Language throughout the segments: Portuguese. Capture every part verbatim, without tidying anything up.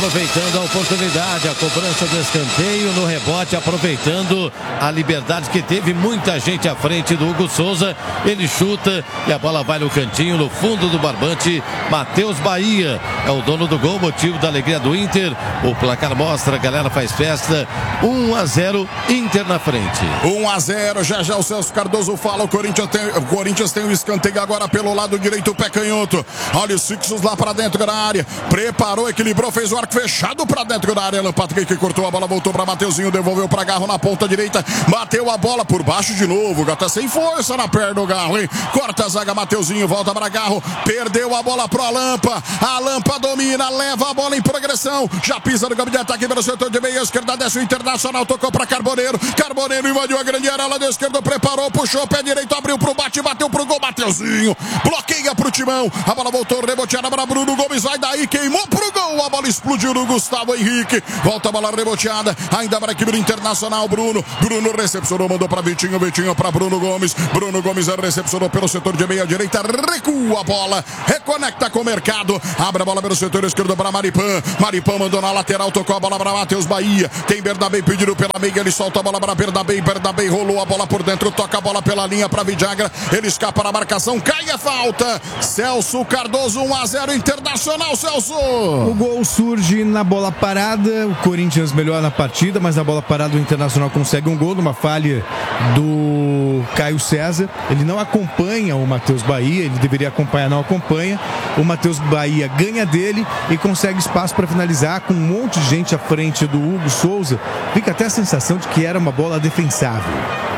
aproveitando a oportunidade, a cobrança do escanteio no rebote, aproveitando a liberdade que teve muita gente à frente do Hugo Souza. Ele chuta e a bola vai no cantinho, no fundo do barbante. Matheus Bahia é o dono do gol, motivo da alegria do Inter. O placar mostra, a galera faz festa. um a zero, Inter na frente. um a zero, já já o Celso Cardoso fala, o Corinthians tem o Corinthians tem o escanteio agora pelo lado direito, o pé canhoto. Olha os fixos lá para dentro da área. Preparou, equilibrou, fez o arco fechado para dentro da área. Alan Patrick cortou a bola, voltou para Mateuzinho, devolveu para Garro na ponta direita. Bateu a bola por baixo de novo. Gata sem força na perna do Garro, hein? Corta a zaga, Mateuzinho, volta para Garro. Perdeu a bola pro Alampa. A Alampa domina, leva a bola em progressão. Já pisa no campo de ataque pelo setor de meia esquerda. Desce o Internacional, tocou para Carboneiro. Carboneiro invadiu a grande área, lado esquerdo, preparou, puxou, pé direito, abriu pro bate, bateu pro gol, Mateuzinho. Bloqueia pro Timão. A bola voltou, reboteada para Bruno Gomes. Vai daí, queimou pro gol. A bola explodiu no Gustavo Henrique. Volta a bola reboteada. Ainda para a equipe do Internacional. Bruno. Bruno recepcionou, mandou para Vitinho. Vitinho para Bruno Gomes. Bruno Gomes recepcionou pelo setor de meia direita. Recua a bola. Reconecta com o mercado. Abre a bola pelo setor esquerdo para Maripan. Maripan mandou na lateral. Tocou a bola para Matheus Bahia. Tem Bernabé pedindo pela meia. Ele solta a bola para Bernabé. Bernabé rolou a bola por dentro. Toca a bola pela linha para Vidagra. Ele escapa na marcação. Cai a falta. Celso Cardoso, um a zero Internacional, Celso. O gol surge na bola parada. O Corinthians melhor na partida, mas na bola parada o Internacional consegue um gol numa falha do Caio César. Ele não acompanha o Matheus Bahia. Ele deveria acompanhar, não acompanha. O Matheus Bahia ganha dele e consegue espaço para finalizar com um monte de gente à frente do Hugo Souza. Fica até a sensação de que era uma bola defensável.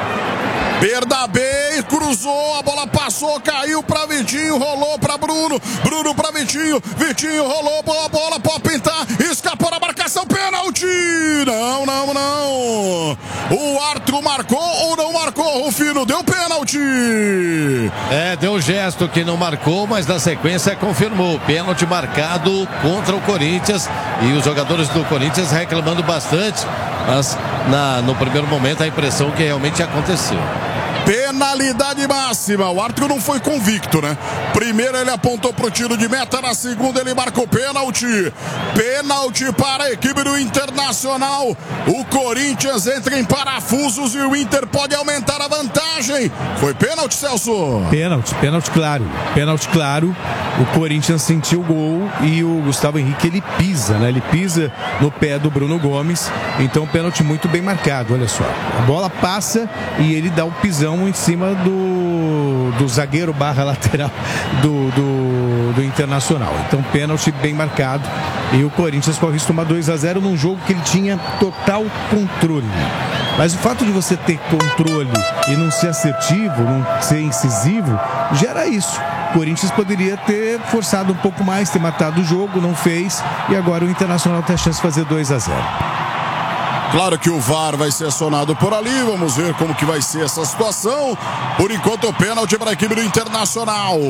Bernabé cruzou, a bola passou, caiu para Vitinho, rolou para Bruno, Bruno para Vitinho, Vitinho rolou, boa bola, pode pintar, escapou na marcação, pênalti! Não, não, não! O árbitro marcou ou não marcou, Rufino? Deu pênalti! É, deu um gesto que não marcou, mas na sequência confirmou. Pênalti marcado contra o Corinthians e os jogadores do Corinthians reclamando bastante, mas na, no primeiro momento a impressão que realmente aconteceu. Penalidade máxima. O árbitro não foi convicto, né? Primeiro ele apontou pro tiro de meta, na segunda ele marcou pênalti. Pênalti para a equipe do Internacional. O Corinthians entra em parafusos e o Inter pode aumentar a vantagem. Foi pênalti, Celso? Pênalti, pênalti claro. Pênalti claro. O Corinthians sentiu o gol e o Gustavo Henrique, ele pisa, né? Ele pisa no pé do Bruno Gomes. Então pênalti muito bem marcado, olha só. A bola passa e ele dá o pisão em cima do, do zagueiro barra lateral do, do, do Internacional. Então pênalti bem marcado e o Corinthians corre risco de tomar dois a zero num jogo que ele tinha total controle. Mas o fato de você ter controle e não ser assertivo, não ser incisivo, gera isso. O Corinthians poderia ter forçado um pouco mais, ter matado o jogo, não fez, e agora o Internacional tem a chance de fazer dois a zero. Claro que o V A R vai ser acionado por ali, vamos ver como que vai ser essa situação. Por enquanto o pênalti para a equipe do Internacional.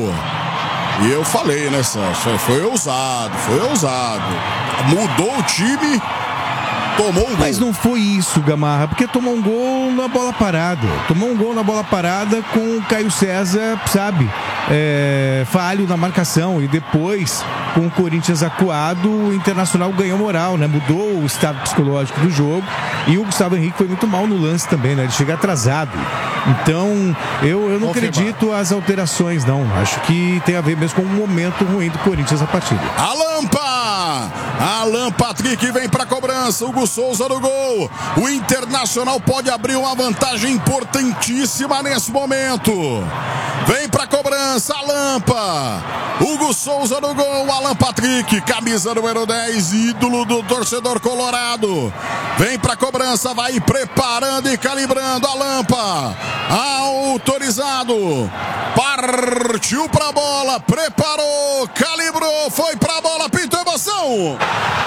E eu falei, né, Sérgio? Foi ousado, foi ousado. Mudou o time, tomou um gol. Mas não foi isso, Gamarra, porque tomou um gol na bola parada. Tomou um gol na bola parada com o Caio César, sabe, é, falho na marcação. E depois, com o Corinthians acuado, o Internacional ganhou moral, né? Mudou o estado psicológico do jogo. E o Gustavo Henrique foi muito mal no lance também, né? Ele chega atrasado. Então, eu, eu não acredito as alterações, não. Acho que tem a ver mesmo com um momento ruim do Corinthians na partida. Alampa! Alan Patrick vem para a cobrança. Hugo Souza no gol. O Internacional pode abrir uma vantagem importantíssima nesse momento. Vem para a cobrança, Alampa. Hugo Souza no gol, Alan Patrick, camisa número dez, ídolo do torcedor colorado. Vem para a cobrança, vai preparando e calibrando a Alampa. Autorizado. Partiu para a bola, preparou, calibrou, foi para a bola, pintou emoção.